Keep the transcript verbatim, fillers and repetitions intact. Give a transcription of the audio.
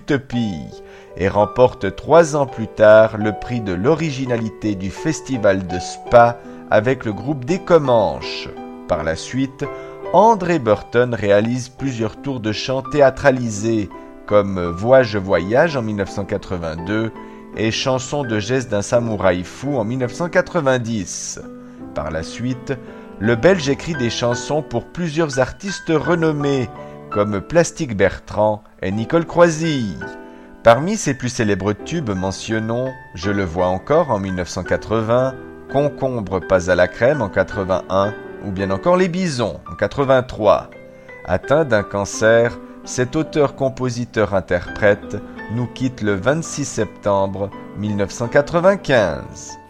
Utopie et remporte trois ans plus tard le prix de l'originalité du Festival de Spa avec le groupe des Comanches. Par la suite, André Burton réalise plusieurs tours de chant théâtralisés comme Vois-je voyage en mille neuf cent quatre-vingt-deux et Chanson de geste d'un samouraï fou en mille neuf cent quatre-vingt-dix. Par la suite, le Belge écrit des chansons pour plusieurs artistes renommés comme Plastique Bertrand et Nicole Croisille. Parmi ses plus célèbres tubes, mentionnons Je le vois encore en mille neuf cent quatre-vingts, Concombre pas à la crème en quatre-vingt-un ou bien encore Les Bisons en quatre-vingt-trois. Atteint d'un cancer, cet auteur-compositeur-interprète nous quitte le vingt-six septembre mille neuf cent quatre-vingt-quinze.